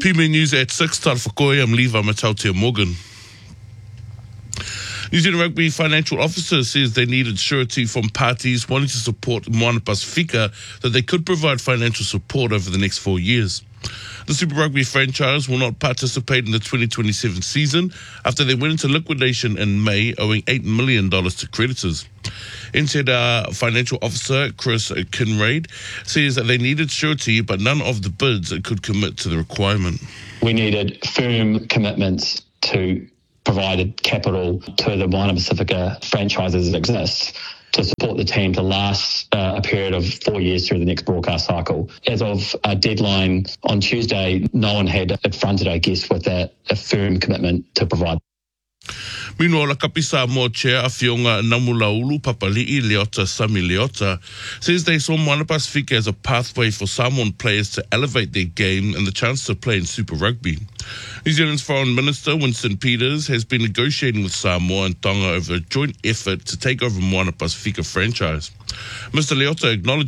PME News at 6, Tara Whakoe, I'm Levi Matautia Morgan. New Zealand Rugby Financial Officer says they needed surety from parties wanting to support Moana Pasifika that they could provide financial support over the next 4 years. The Super Rugby franchise will not participate in the 2027 season after they went into liquidation in May, owing $8 million to creditors. NZ Financial Officer Chris Kinraid says that they needed surety, but none of the bids could commit to the requirement. We needed firm commitments to provide capital to the Moana Pasifika franchise as it exists to support the team to last a period of 4 years through the next broadcast cycle. As of a deadline on Tuesday, no one had it fronted, I guess, with a firm commitment to provide. Meanwhile, a kapi Samoa chair a Whionga Namulaulu Papali'i Leota Sami Leota says they saw Moana Pasifika as a pathway for Samoan players to elevate their game and the chance to play in Super Rugby. New Zealand's Foreign Minister Winston Peters has been negotiating with Samoa and Tonga over a joint effort to take over Moana Pasifika franchise. Mr. Leota acknowledged